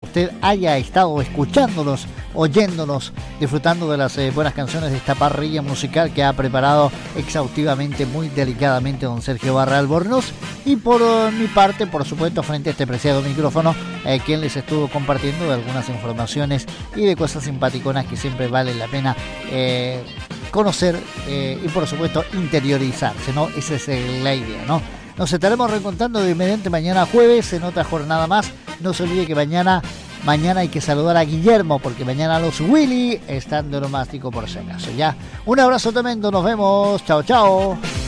usted haya estado escuchándonos, oyéndonos, disfrutando de las buenas canciones de esta parrilla musical que ha preparado exhaustivamente, muy delicadamente don Sergio Barra Albornoz. Y por mi parte, por supuesto, frente a este preciado micrófono, quien les estuvo compartiendo de algunas informaciones y de cosas simpaticonas que siempre vale la pena conocer y por supuesto interiorizarse, ¿no? Esa es la idea, ¿no? Nos estaremos reencontrando de inmediato mañana jueves en otra jornada más. No se olvide que mañana hay que saludar a Guillermo, porque mañana los Willy están de onomástico por si acaso. Ya, un abrazo tremendo, nos vemos, chao, chao.